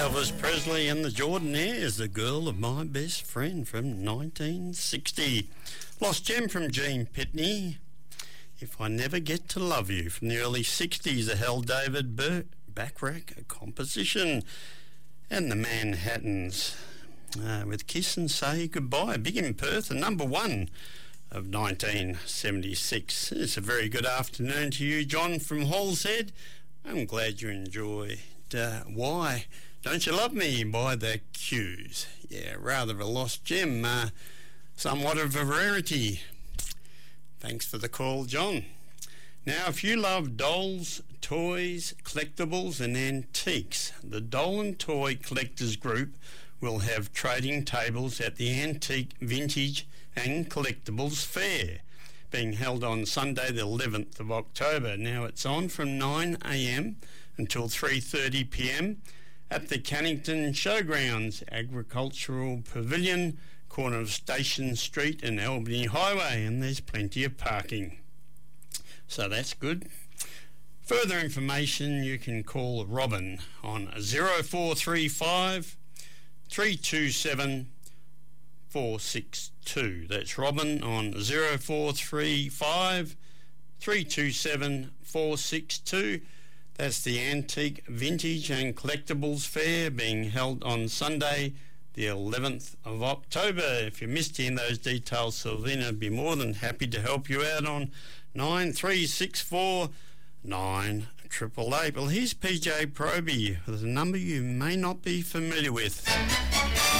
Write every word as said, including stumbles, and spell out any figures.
Elvis Presley and the Jordanaires, The Girl of My Best Friend from nineteen sixty. Lost Gem from Gene Pitney, If I Never Get to Love You from the early sixties, a Hal David Bur- Backrack composition. And the Manhattans uh, with Kiss and Say Goodbye, big in Perth, and number one of nineteen seventy-six. It's a very good afternoon to you, John from Hallshead. I'm glad you enjoyed uh, Why Don't You Love Me by the Q's. Yeah, rather a lost gem, uh, somewhat of a rarity. Thanks for the call, John. Now, if you love dolls, toys, collectibles and antiques, the Doll and Toy Collectors Group will have trading tables at the Antique, Vintage and Collectibles Fair, being held on Sunday the eleventh of October. Now, it's on from nine a m until three thirty p m at the Cannington Showgrounds Agricultural Pavilion, corner of Station Street and Albany Highway, and there's plenty of parking. So that's good. Further information, you can call Robin on zero four three five, three two seven, four six two. That's Robin on zero four three five, three two seven, four six two. That's the Antique, Vintage and Collectibles Fair being held on Sunday the eleventh of October. If you missed in those details, Sylvina would be more than happy to help you out on nine three six four nine eight eight eight. Well, here's P J Proby with a number you may not be familiar with.